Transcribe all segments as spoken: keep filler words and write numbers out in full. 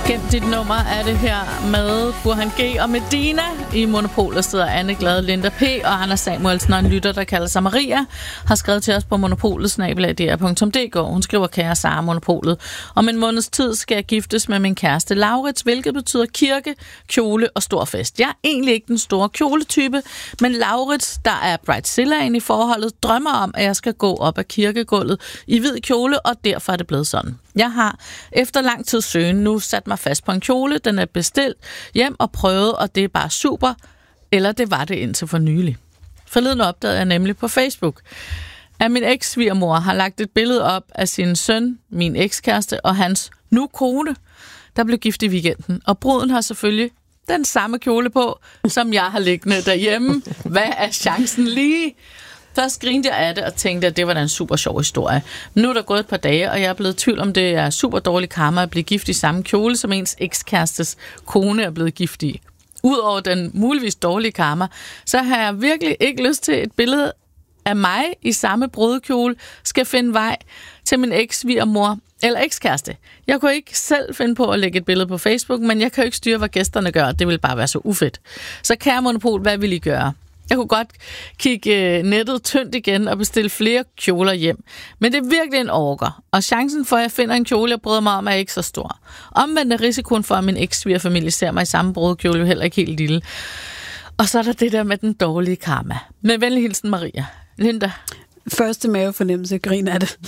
Gem dit nummer er det her med Burhan G og Medina. I Monopolet sidder Anne Glade, Linda P. og Anders Samuelsen, og en lytter, der kalder sig Maria, har skrevet til os på monopolet snabel-a d r punktum d k. Hun skriver: kære Sara, Monopolet. Om en måneds tid skal jeg giftes med min kæreste Laurits, hvilket betyder kirke, kjole og stor fest. Jeg er egentlig ikke den store kjoletype, men Laurits, der er bridezillaen i forholdet, drømmer om, at jeg skal gå op ad kirkegulvet i hvid kjole, og derfor er det blevet sådan. Jeg har efter lang tid søgen nu sat mig fast på en kjole. Den er bestilt hjem og prøvet, og det er bare super. Eller det var det indtil for nylig. Forleden opdagede jeg nemlig på Facebook, at min eks-svigermor har lagt et billede op af sin søn, min ekskæreste og hans nu kone, der blev gift i weekenden. Og bruden har selvfølgelig den samme kjole på, som jeg har liggende derhjemme. Hvad er chancen lige? Først grinede jeg af det og tænkte, at det var da en super sjov historie. Nu er der gået et par dage, og jeg er blevet i tvivl om, det er super dårlig karma at blive gift i samme kjole, som ens ekskærestes kone er blevet gift i. Udover den muligvis dårlige karma, så har jeg virkelig ikke lyst til et billede af mig i samme brudekjole skal finde vej til min eks-svigermor eller ekskæreste. Jeg kunne ikke selv finde på at lægge et billede på Facebook, men jeg kan jo ikke styre, hvad gæsterne gør. Det vil bare være så ufedt. Så kære Monopol, hvad vil I gøre? Jeg kunne godt kigge nettet tyndt igen og bestille flere kjoler hjem. Men det er virkelig en orker. Og chancen for, at jeg finder en kjole, jeg bryder mig om, er ikke så stor. Omvendt er risikoen for, at min eks-svigerfamilie ser mig i samme brudekjole, jo heller ikke helt lille. Og så er der det der med den dårlige karma. Med venlig hilsen, Maria. Linda? Første mavefornemmelse, grin af det.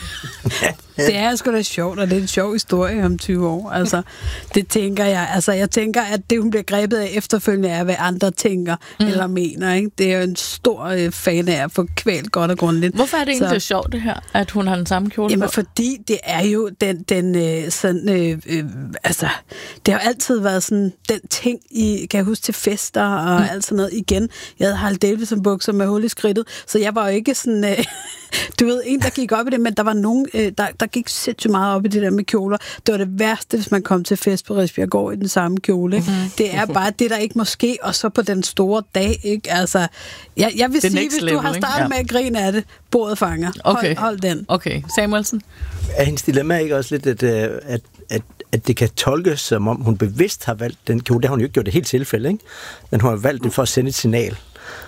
Det er sgu da sjovt, og det er en sjov historie om tyve år. Altså, det tænker jeg. Altså, jeg tænker, at det, hun bliver grebet af efterfølgende, er, hvad andre tænker mm. eller mener. Ikke? Det er jo en stor øh, fan af at få kvælt godt og grundigt. Hvorfor er det egentlig så sjovt, det her, at hun har den samme kjole jamen, på? fordi det er jo den, den øh, sådan, øh, øh, altså, det har jo altid været sådan, den ting, i, kan jeg huske, til fester og mm. alt sådan noget igen. Jeg havde Harald Davidson bukser med hul i skridtet, så jeg var jo ikke sådan, øh, du ved, en, der gik op i det, men der var nogen, øh, der, der gik sindssygt meget op i det der med kjoler. Det var det værste, hvis man kom til fest på Risbjerggård i den samme kjole. Mm. Det er bare det, der ikke må ske, og så på den store dag, ikke? Altså, jeg, jeg vil sige, hvis level, du har startet ja. med at grine af det, bordet fanger. Okay. Hold, hold den. Okay, Samuelsen? Er hendes dilemma ikke også lidt, at, at, at, at det kan tolkes, som om hun bevidst har valgt den kjole? Det har hun jo ikke gjort det helt tilfælde, ikke? Men hun har valgt det for at sende et signal.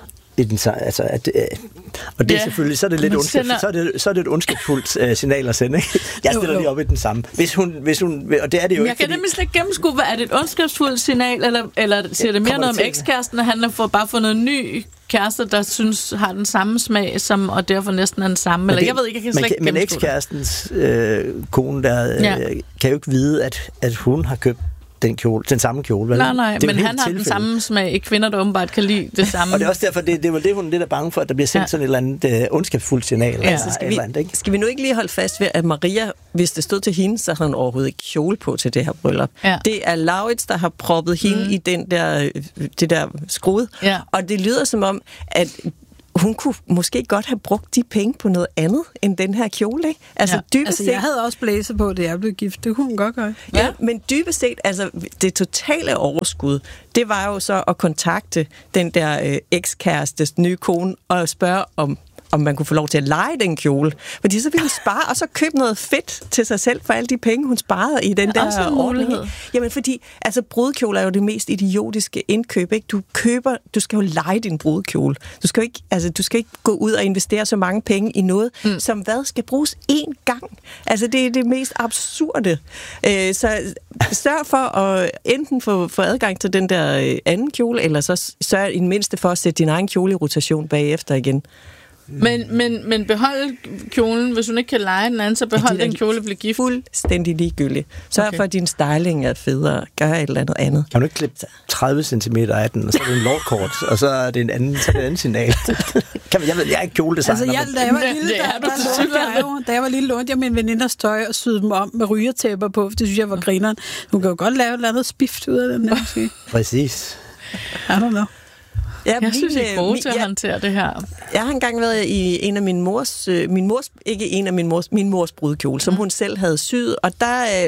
I den, altså, at, øh, og det er ja, selvfølgelig, så er det lidt ondskab, sender... så er det, så er det et ondskabsfuldt øh, signal at sende, ikke? Jeg stiller lige op i den samme. Hvis hun, hvis hun, og det er det jo jeg ikke, kan nemlig slet ikke gennemskue, hvad er det et ondskabsfuldt signal, eller, eller siger det mere noget om ekskæresten, at han har fået bare fundet en ny kæreste, der synes, har den samme smag, som, og derfor næsten er den samme, eller det, jeg ved ikke, jeg kan slet ikke men ekskærestens øh, kone, der øh, ja. kan jo ikke vide, at, at hun har købt den kjole, den samme kjole. Vel? Nej, nej, men han har tilfælde. Den samme smag i kvinder, der åbenbart kan lide det samme. Og det er også derfor, det, det var det, hun er lidt bange for, at der bliver sendt ja. sådan et eller andet uh, ondskabsfuldt signal. Ja. Altså, skal, vi, andet, ikke? skal vi nu ikke lige holde fast ved, at Maria, hvis det stod til hende, så havde hun overhovedet ikke kjole på til det her bryllup. Ja. Det er Laurits, der har proppet hende mm. i den der, det der skrud. Ja. Og det lyder som om, at hun kunne måske godt have brugt de penge på noget andet end den her kjole, ikke? Altså, ja. dybest altså set, jeg havde også blæser på, det jeg blev gift. Det kunne hun godt gøre. Ja, ja, men dybest set, altså det totale overskud, det var jo så at kontakte den der øh, ekskærestes nye kone og spørge om om man kunne få lov til at lege den kjole. Fordi så ville hun spare, og så købe noget fedt til sig selv for alle de penge, hun sparede i den der ordning. Jamen fordi, altså brudekjole er jo det mest idiotiske indkøb, ikke? Du køber, du skal jo lege din brudekjole. Du skal jo ikke, altså du skal ikke gå ud og investere så mange penge i noget, mm. som hvad skal bruges én gang. Altså det er det mest absurde. Øh, så sørg for at enten få, få adgang til den der anden kjole, eller så sørg i det mindste for at sætte din egen kjole i rotation bagefter igen. Men, men, men behold kjolen, hvis hun ikke kan lege den anden, så behold ja, den kjole, bliver gift. Fuldstændig ligegyldig. Sørg okay. for, at din styling er federe. Gør et eller andet andet. Kan du ikke klippe tredive centimeter af den, og så er det en lårkort, og så er det en anden, så er det en anden signal. kan man, jeg ved, jeg er ikke kjoledesigner. Altså, jeg, da jeg var lille, der, der, der, der, da jeg var lille, lånte jeg min veninders tøj og syede dem om med rygertæpper på, for det synes jeg var grineren. Hun kan jo godt lave et eller andet spift ud af den. Der, præcis. I don't know. Ja, jeg min, synes, I er gode min, til at jeg, håndtere det her. Jeg har engang været i en af min mors, min mors, ikke en af min mors, min mors brudekjole, som mm. hun selv havde syet, og der øh,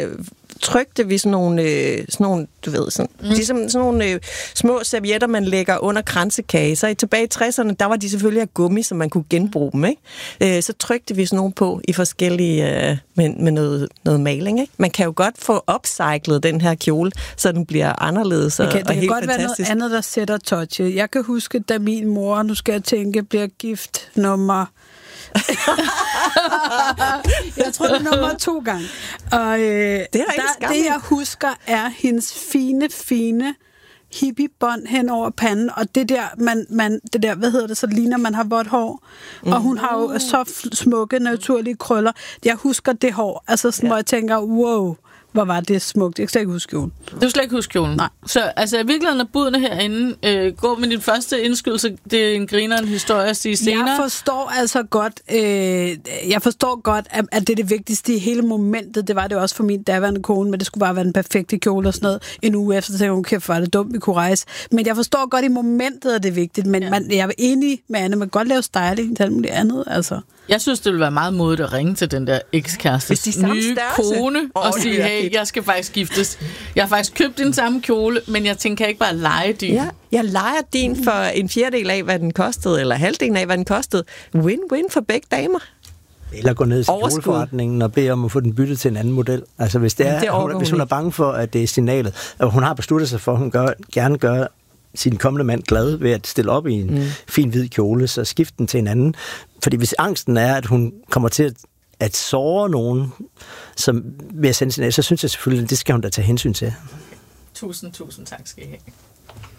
trykte vi sådan nogle, øh, sådan nogle du ved, sådan, mm. ligesom sådan nogle øh, små servietter, man lægger under kransekage. Så tilbage i tresserne, der var de selvfølgelig af gummi, så man kunne genbruge dem, ikke? Øh, så trykte vi sådan nogle på i forskellige, øh, med, med noget, noget maling, ikke? Man kan jo godt få upcyclet den her kjole, så den bliver anderledes og, okay, det og kan helt godt fantastisk. være noget andet, der sætter touchet. Jeg kan huske, da min mor, nu skal jeg tænke, bliver gift nummer... jeg tror, det er nummer to gange. Og øh, det, er der, det, jeg husker, er hendes fine, fine hippiebånd hen over panden, og det der, man, man, det der, hvad hedder det, så ligner man har vådt hår. Mm. Og hun har jo så smukke, naturlige krøller. Jeg husker det hår, altså sådan, ja. Hvor jeg tænker, wow, hvor var det smukt. Jeg kan slet ikke huske kjolen. Du kan slet ikke huske kjolen? Nej. Så altså, i virkeligheden er budene herinde, øh, gå med din første indskydelse, det er en grineren historie at sige senere. Jeg forstår altså godt, øh, jeg forstår godt, at, at det er det vigtigste i hele momentet. Det var det også for min daværende kone, men det skulle bare være den perfekte kjole og sådan noget. En uge efter, så tænkte hun, kæft, var det dumt, vi kunne rejse. Men jeg forstår godt, i momentet er det vigtigt, men ja. man, jeg er enig med Anne, man kan godt lave styling til alt muligt andet, altså. Jeg synes, det ville være meget modigt at ringe til den der ekskærestes de nye størrelse. kone oh, og sige, hey, jeg skal faktisk giftes. Jeg har faktisk købt din samme kjole, men jeg tænker, kan jeg ikke bare lege din? Ja, jeg leger din for en fjerdedel af, hvad den kostede, eller halvdelen af, hvad den kostede. Win-win for begge damer. Eller gå ned til kjoleforretningen og bede om at få den byttet til en anden model. Altså hvis, det er, det hun, hvis hun er bange for, at det er signalet, og hun har besluttet sig for, at hun gør, gerne gør sin kommende mand glad ved at stille op i en mm. fin hvid kjole, så skift den til en anden. Fordi hvis angsten er, at hun kommer til at, at såre nogen, som ved at sende sin af, så synes jeg selvfølgelig, at det skal hun da tage hensyn til. Tusind, tusind tak skal I have.